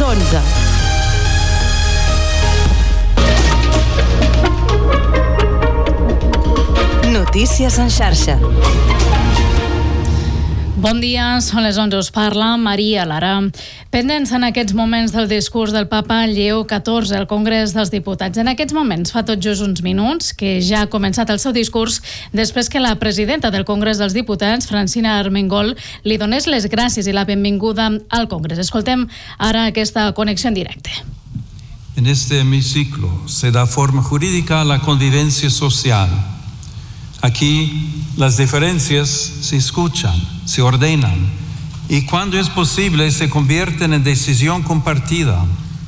les 11. Notícies en xarxa. Bon dia, són les 11, us parla Maria Lara. Pendents en aquests moments del discurs del papa Lleó XIV al Congrés dels Diputats. En aquests moments fa tot just uns minuts que ja ha començat el seu discurs després que la presidenta del Congrés dels Diputats, Francina Armengol, li donés les gràcies i la benvinguda al Congrés. Escoltem ara aquesta connexió en directe. En este hemiciclo se da forma jurídica a la convivencia social. Aquí las diferencias se escuchan, se ordenan y cuando es posible se convierten en decisión compartida.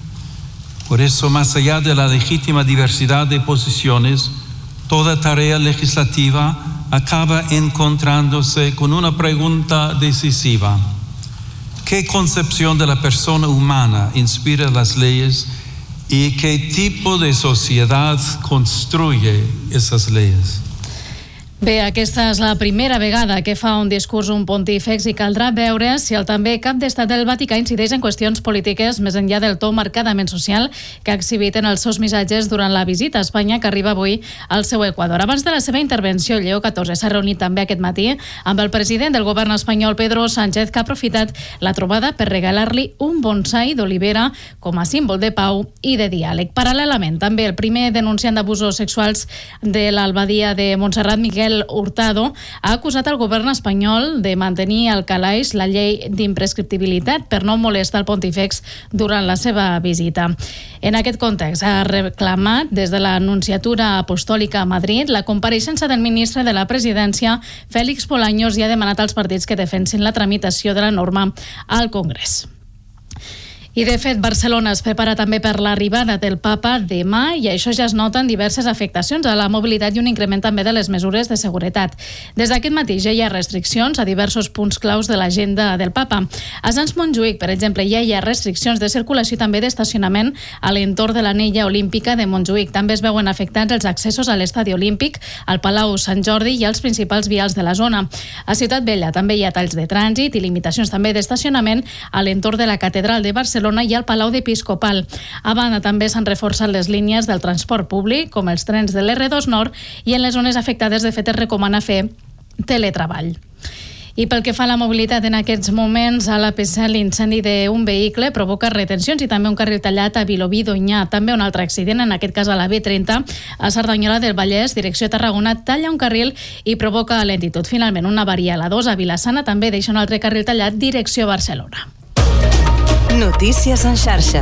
Por eso, más allá de la legítima diversidad de posiciones, toda tarea legislativa acaba encontrándose con una pregunta decisiva. ¿Qué concepción de la persona humana inspira las leyes y qué tipo de sociedad construye esas leyes? Bé, aquesta és la primera vegada que fa un discurs un pontífex i caldrà veure si el també cap d'estat del Vaticà incideix en qüestions polítiques més enllà del to marcadament social que ha exhibit en els seus missatges durant la visita a Espanya que arriba avui al seu Equador. Abans de la seva intervenció, Lleó XIV s'ha reunit també aquest matí amb el president del govern espanyol, Pedro Sánchez, que ha aprofitat la trobada per regalar-li un bonsai d'olivera com a símbol de pau i de diàleg. Paral·lelament, també el primer denunciant d'abusos sexuals de l'Albadia de Montserrat, Miguel Hurtado, ha acusat el govern espanyol de mantenir al calaix la llei d'imprescriptibilitat per no molestar el pontífex durant la seva visita. En aquest context, ha reclamat des de la Nunciatura Apostòlica a Madrid la compareixença del ministre de la Presidència, Félix Bolaños, i ha demanat als partits que defensin la tramitació de la norma al Congrés. I, de fet, Barcelona es prepara també per l'arribada del papa demà i això ja es noten diverses afectacions a la mobilitat i un increment també de les mesures de seguretat. Des d'aquest matí ja hi ha restriccions a diversos punts claus de l'agenda del papa. A Sants Montjuïc, per exemple, ja hi ha restriccions de circulació i també d'estacionament a l'entorn de l'anella olímpica de Montjuïc. També es veuen afectats els accessos a l'estadi olímpic, al Palau Sant Jordi i als principals vials de la zona. A Ciutat Vella també hi ha talls de trànsit i limitacions també d'estacionament a l'entorn de la Catedral de Barcelona i al Palau d'Episcopal. A banda, també s'han reforçat les línies del transport públic, com els trens de l'R2 Nord, i en les zones afectades, de fet, es recomana fer teletreball. I pel que fa a la mobilitat, en aquests moments a l'AP7 l'incendi d'un vehicle provoca retencions i també un carril tallat a Vilobí d'Onyar. També un altre accident, en aquest cas a la B30, a Cerdanyola del Vallès, direcció Tarragona, talla un carril i provoca lentitud. Finalment, una avaria a la 2 a Vilassana també deixa un altre carril tallat, direcció Barcelona. Notícies en xarxa.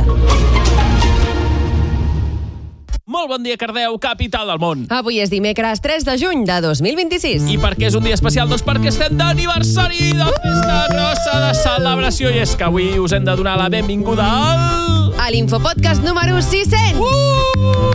Molt bon dia, Cardeu, capital del món. Avui és dimecres 3 de juny de 2026. I per què és un dia especial? Doncs perquè estem d'aniversari de festa grossa de celebració. I és que avui us hem de donar la benvinguda a l'Infopodcast número 600.